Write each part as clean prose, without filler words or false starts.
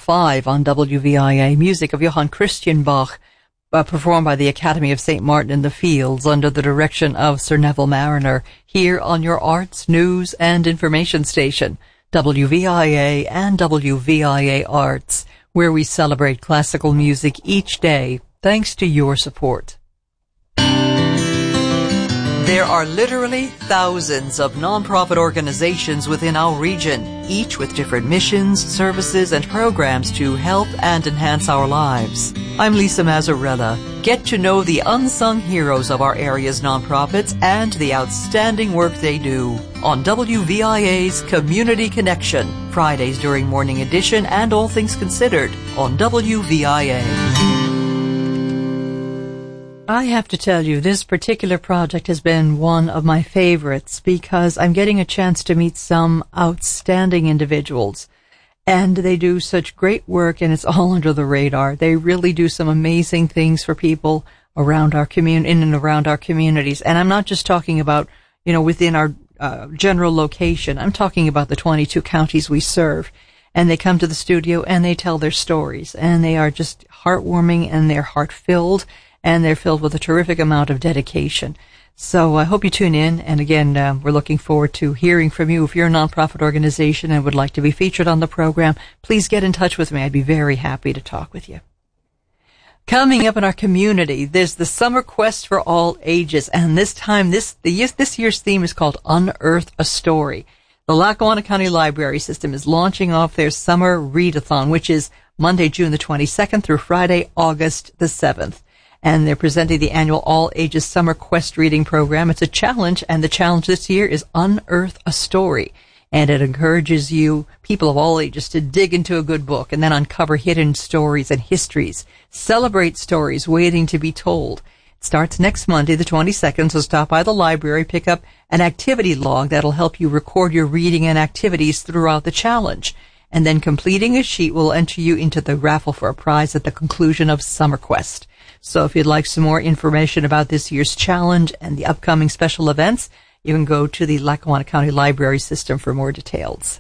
5 on WVIA, music of Johann Christian Bach, performed by the Academy of St. Martin in the Fields under the direction of Sir Neville Marriner, here on your arts, news, and information station, WVIA and WVIA Arts, where we celebrate classical music each day, thanks to your support. There are literally thousands of nonprofit organizations within our region, each with different missions, services, and programs to help and enhance our lives. I'm Lisa Mazzarella. Get to know the unsung heroes of our area's nonprofits and the outstanding work they do on WVIA's Community Connection, Fridays during Morning Edition and All Things Considered on WVIA. I have to tell you, this particular project has been one of my favorites because I'm getting a chance to meet some outstanding individuals, and they do such great work, and it's all under the radar. They really do some amazing things for people around our in and around our communities. And I'm not just talking about, within our general location. I'm talking about the 22 counties we serve. And they come to the studio and they tell their stories, and they are just heartwarming and they're heart-filled. And they're filled with a terrific amount of dedication. So I hope you tune in. And again, we're looking forward to hearing from you. If you're a nonprofit organization and would like to be featured on the program, please get in touch with me. I'd be very happy to talk with you. Coming up in our community, there's the Summer Quest for All Ages. And this time, this year's theme is called Unearth a Story. The Lackawanna County Library System is launching off their Summer Readathon, which is Monday, June the 22nd through Friday, August the 7th. And they're presenting the annual all-ages summer quest reading program. It's a challenge, and the challenge this year is Unearth a Story. And it encourages you, people of all ages, to dig into a good book and then uncover hidden stories and histories. Celebrate stories waiting to be told. It starts next Monday, the 22nd, so stop by the library, pick up an activity log that'll help you record your reading and activities throughout the challenge. And then completing a sheet will enter you into the raffle for a prize at the conclusion of Summer Quest. So if you'd like some more information about this year's challenge and the upcoming special events, you can go to the Lackawanna County Library System for more details.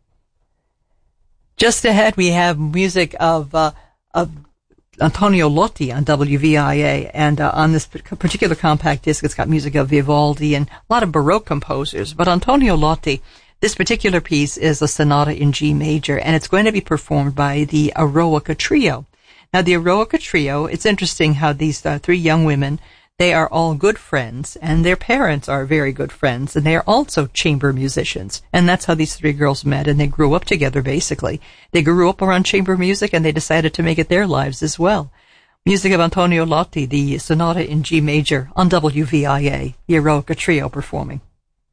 Just ahead, we have music of Antonio Lotti on WVIA, and on this particular compact disc, it's got music of Vivaldi and a lot of Baroque composers. But Antonio Lotti, this particular piece is a sonata in G major, and it's going to be performed by the Eroica Trio. Now, the Eroica Trio, it's interesting how these three young women, they are all good friends, and their parents are very good friends, and they are also chamber musicians. And that's how these three girls met, and they grew up together, basically. They grew up around chamber music, and they decided to make it their lives as well. Music of Antonio Lotti, the sonata in G major on WVIA, the Eroica Trio performing.